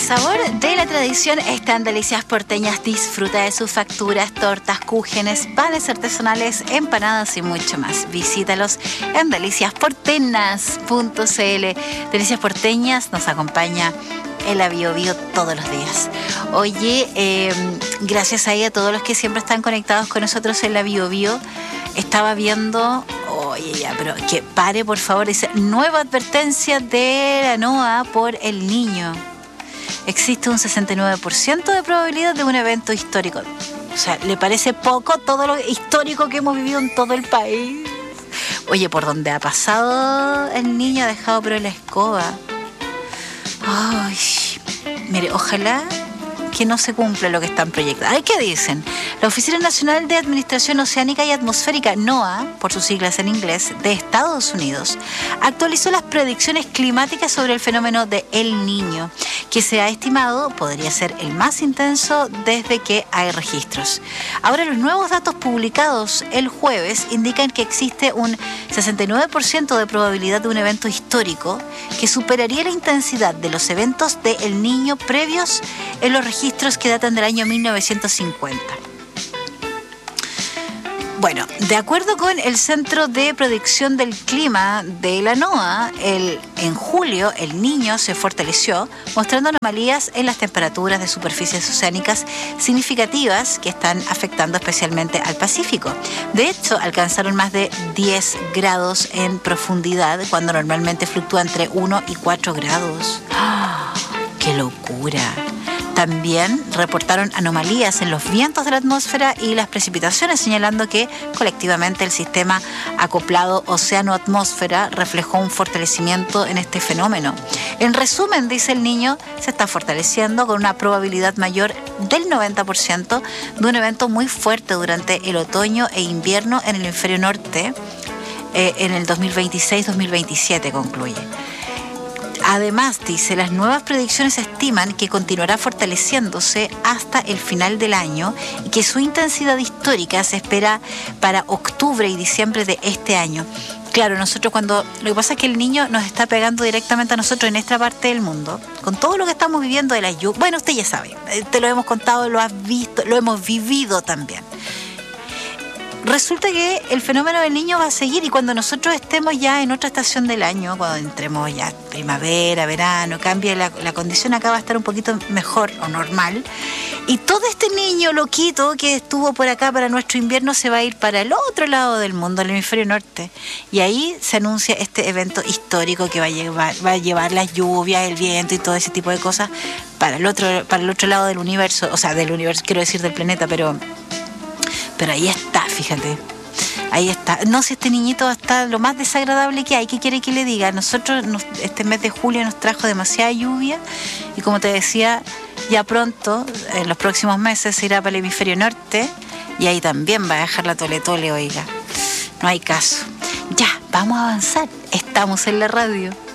sabor de la tradición está en Delicias Porteñas. Disfruta de sus facturas, tortas, cúgenes, panes artesanales, empanadas y mucho más. Visítalos en deliciasportenas.cl. Delicias Porteñas nos acompaña en la Bio Bio todos los días. Oye, gracias ahí a todos los que siempre están conectados con nosotros en la Bio Bio. Estaba viendo... Oye, ya, pero que pare, por favor. Dice, nueva advertencia de la NOAA por el Niño. Existe un 69% de probabilidad de un evento histórico. O sea, ¿le parece poco todo lo histórico que hemos vivido en todo el país? Oye, por donde ha pasado el Niño ha dejado pero la escoba. Ay, mire, ojalá que no se cumpla lo que están proyectando. Ay, ¿qué dicen? La Oficina Nacional de Administración Oceánica y Atmosférica, NOAA, por sus siglas en inglés, de Estados Unidos, actualizó las predicciones climáticas sobre el fenómeno de El Niño, que se ha estimado podría ser el más intenso desde que hay registros. Ahora, los nuevos datos publicados el jueves indican que existe un 69% de probabilidad de un evento histórico que superaría la intensidad de los eventos de El Niño previos en los registros que datan del año 1950. Bueno, de acuerdo con el Centro de Predicción del Clima de la NOAA, en julio el Niño se fortaleció, mostrando anomalías en las temperaturas de superficies oceánicas significativas que están afectando especialmente al Pacífico. De hecho, alcanzaron más de 10 grados en profundidad, cuando normalmente fluctúa entre 1 y 4 grados. ¡Oh, qué locura! También reportaron anomalías en los vientos de la atmósfera y las precipitaciones, señalando que colectivamente el sistema acoplado océano-atmósfera reflejó un fortalecimiento en este fenómeno. En resumen, dice el Niño, se está fortaleciendo con una probabilidad mayor del 90% de un evento muy fuerte durante el otoño e invierno en el hemisferio norte en el 2026-2027, concluye. Además, dice, las nuevas predicciones estiman que continuará fortaleciéndose hasta el final del año y que su intensidad histórica se espera para octubre y diciembre de este año. Claro, nosotros lo que pasa es que el Niño nos está pegando directamente a nosotros en esta parte del mundo, con todo lo que estamos viviendo de la lluvia. Bueno, usted ya sabe, te lo hemos contado, lo has visto, lo hemos vivido también. Resulta que el fenómeno del Niño va a seguir, y cuando nosotros estemos ya en otra estación del año, cuando entremos ya primavera, verano, cambie la condición, acá va a estar un poquito mejor o normal, y todo este niño loquito que estuvo por acá para nuestro invierno se va a ir para el otro lado del mundo, el hemisferio norte, y ahí se anuncia este evento histórico que va a llevar las lluvias, el viento y todo ese tipo de cosas para el otro lado del universo, o sea, del universo, quiero decir del planeta, pero ahí está, fíjate. Ahí está. No, si este niñito está lo más desagradable que hay. ¿Qué quiere que le diga? Nosotros, este mes de julio nos trajo demasiada lluvia. Y como te decía, ya pronto, en los próximos meses, se irá para el hemisferio norte. Y ahí también va a dejar la tole, oiga. No hay caso. Ya, vamos a avanzar. Estamos en la radio.